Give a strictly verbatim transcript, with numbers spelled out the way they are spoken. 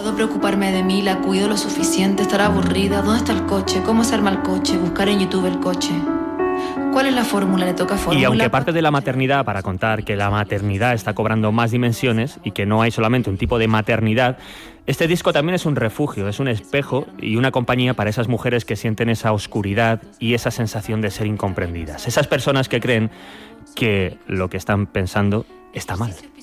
Puedo preocuparme de mí, la cuido lo suficiente, estar aburrida. ¿Dónde está el coche? ¿Cómo se arma el coche? Buscar en YouTube el coche. ¿Cuál es la fórmula? Le toca fórmula. Y aunque parte de la maternidad para contar que la maternidad está cobrando más dimensiones y que no hay solamente un tipo de maternidad, este disco también es un refugio, es un espejo y una compañía para esas mujeres que sienten esa oscuridad y esa sensación de ser incomprendidas. Esas personas que creen que lo que están pensando está mal.